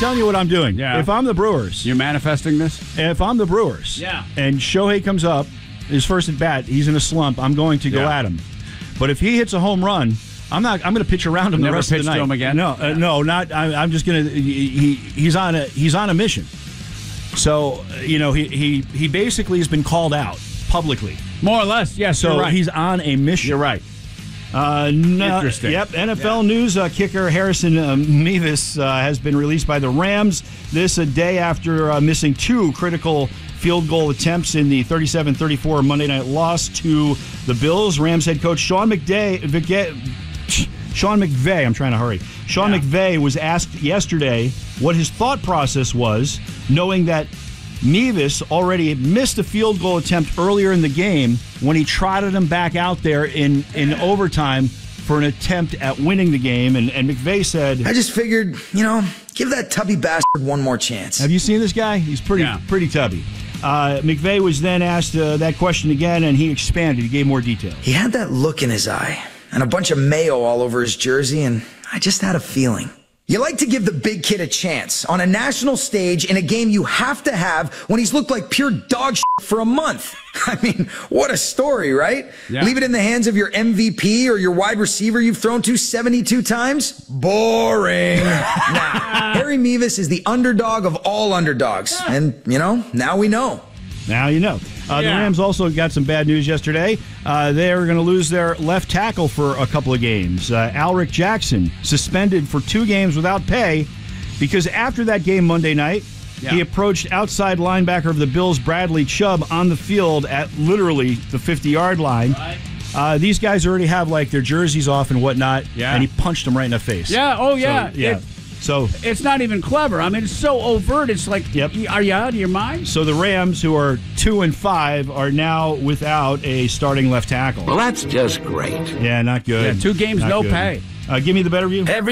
telling you what I'm doing. Yeah. If I'm the Brewers, You're manifesting this? and Shohei comes up, his first at bat, he's in a slump. I'm going to go at him. But if he hits a home run, I'm going to pitch around him the rest of the night. Never pitch to him again? No, not. I'm just going to. He's on a mission. So he basically has been called out publicly. More or less, yes. So you're right. he's on a mission. You're right. Interesting. Yep. NFL news: kicker Harrison Mevis has been released by the Rams. This a day after missing 2 critical field goal attempts in the 37-34 Monday night loss to the Bills. Rams head coach Sean McVay. I'm trying to hurry. Sean McVay was asked yesterday what his thought process was, knowing that Mevis already missed a field goal attempt earlier in the game when he trotted him back out there in overtime for an attempt at winning the game. And McVay said, I just figured, give that tubby bastard one more chance. Have you seen this guy? He's pretty tubby. McVay was then asked that question again, and he expanded. He gave more detail. He had that look in his eye and a bunch of mayo all over his jersey, and I just had a feeling. You like to give the big kid a chance on a national stage in a game you have to have when he's looked like pure dog shit for a month. I mean, what a story, right? Yeah. Leave it in the hands of your MVP or your wide receiver you've thrown to 72 times? Boring. Nah, Harry Mevis is the underdog of all underdogs. And, now we know. Now you know. The Rams also got some bad news yesterday. They're going to lose their left tackle for a couple of games. Alric Jackson suspended for 2 games without pay because after that game Monday night, he approached outside linebacker of the Bills, Bradley Chubb, on the field at literally the 50-yard line. Right. These guys already have their jerseys off and whatnot, and he punched him right in the face. Yeah, oh yeah. So it's not even clever. I mean, it's so overt. It's like, are you out of your mind? So the Rams, who are 2-5, are now without a starting left tackle. Well, that's just great. Yeah, not good. Yeah, 2 games, not no good. pay. Give me the better view.